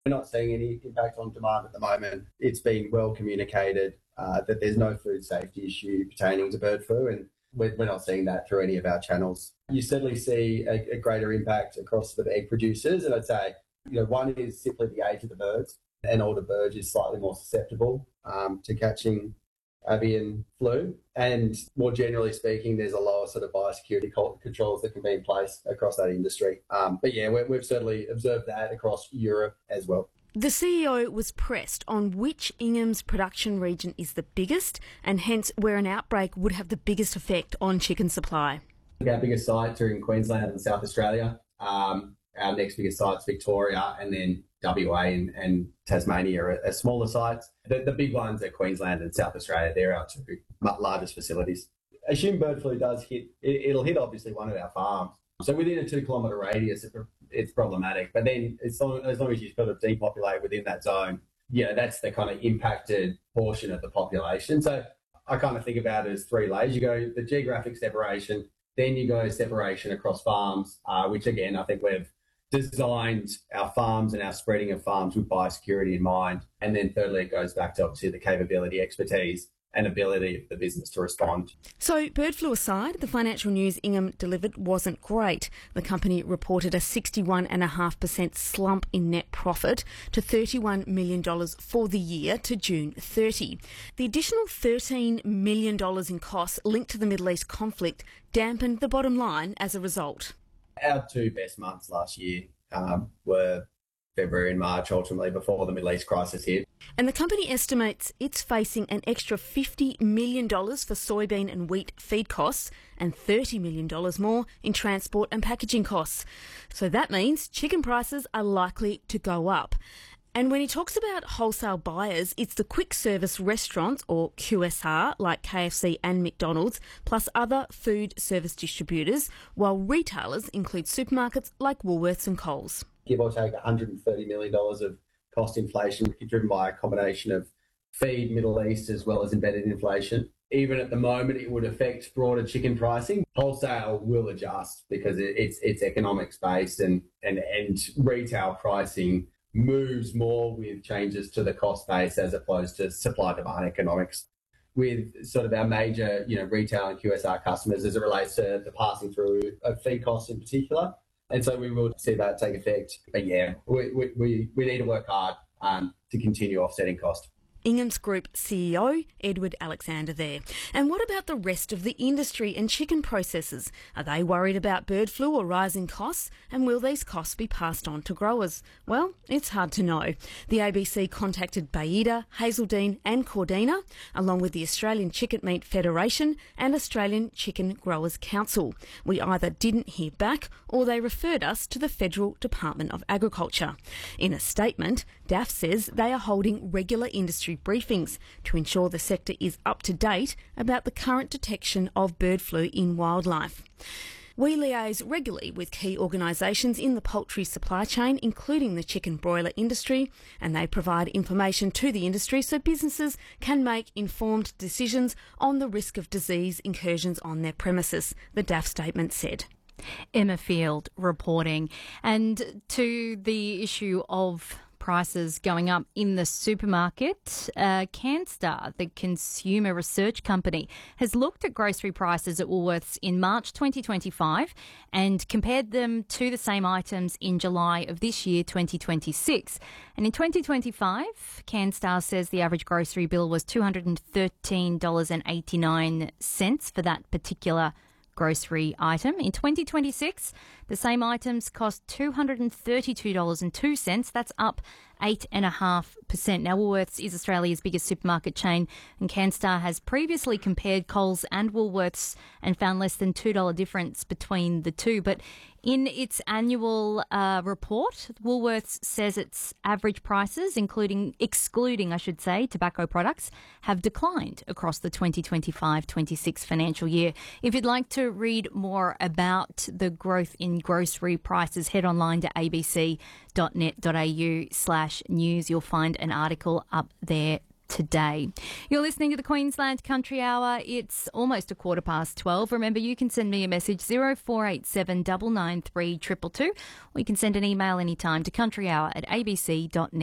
We're not seeing any impact on demand at the moment. It's been well communicated that there's no food safety issue pertaining to bird flu, and we're not seeing that through any of our channels. You certainly see a greater impact across the egg producers, and I'd say, one is simply the age of the birds. An older bird is slightly more susceptible to catching avian flu, and more generally speaking, there's a lower sort of biosecurity controls that can be in place across that industry. But yeah, we've certainly observed that across Europe as well. The CEO was pressed on which Ingham's production region is the biggest and hence where an outbreak would have the biggest effect on chicken supply. Our biggest sites are in Queensland and South Australia. Our next biggest site's Victoria, and then WA and Tasmania are smaller sites. The big ones are Queensland and South Australia. They're our two largest facilities. Assume bird flu does hit, it'll hit obviously one of our farms. So within a 2 kilometre radius, it's problematic. But then as long as you sort of depopulate within that zone, that's the kind of impacted portion of the population. So I kind of think about it as three layers. You go the geographic separation, then you go separation across farms, which again, I think we've designed our farms and our spreading of farms with biosecurity in mind. And then thirdly, it goes back to obviously the capability, expertise and ability of the business to respond. So bird flu aside, the financial news Ingham delivered wasn't great. The company reported a 61.5% slump in net profit to $31 million for the year to June 30. The additional $13 million in costs linked to the Middle East conflict dampened the bottom line as a result. Our two best months last year were February and March, ultimately, before the Middle East crisis hit. And the company estimates it's facing an extra $50 million for soybean and wheat feed costs and $30 million more in transport and packaging costs. So that means chicken prices are likely to go up. And when he talks about wholesale buyers, it's the quick service restaurants, or QSR, like KFC and McDonald's, plus other food service distributors, while retailers include supermarkets like Woolworths and Coles. Give or take $130 million of cost inflation driven by a combination of feed, Middle East, as well as embedded inflation. Even at the moment, it would affect broader chicken pricing. Wholesale will adjust because it's economics based, and retail pricing moves more with changes to the cost base as opposed to supply-demand economics. With sort of our major, retail and QSR customers as it relates to the passing through of feed costs in particular. And so we will see that take effect. But yeah, we need to work hard to continue offsetting cost. Ingham's Group CEO, Edward Alexander there. And what about the rest of the industry and chicken processors? Are they worried about bird flu or rising costs? And will these costs be passed on to growers? Well, it's hard to know. The ABC contacted Baiada, Hazeldeane and Cordina, along with the Australian Chicken Meat Federation and Australian Chicken Growers Council. We either didn't hear back or they referred us to the Federal Department of Agriculture. In a statement, DAF says they are holding regular industry briefings to ensure the sector is up to date about the current detection of bird flu in wildlife. We liaise regularly with key organisations in the poultry supply chain, including the chicken broiler industry, and they provide information to the industry so businesses can make informed decisions on the risk of disease incursions on their premises, the DAF statement said. Emma Field reporting. And to the issue of prices going up in the supermarket, Canstar, the consumer research company, has looked at grocery prices at Woolworths in March 2025 and compared them to the same items in July of this year, 2026. And in 2025, Canstar says the average grocery bill was $213.89 for that particular grocery item. In 2026, the same items cost $232.02. That's up 8.5%. Now, Woolworths is Australia's biggest supermarket chain, and Canstar has previously compared Coles and Woolworths and found less than $2 difference between the two. But in its annual report, Woolworths says its average prices, excluding tobacco products, have declined across the 2025-26 financial year. If you'd like to read more about the growth in grocery prices, head online to abc.net.au/news. You'll find an article up there today. You're listening to the Queensland Country Hour. It's almost 12:15. Remember, you can send me a message 0487 993 222, or you can send an email anytime to countryhour@abc.net.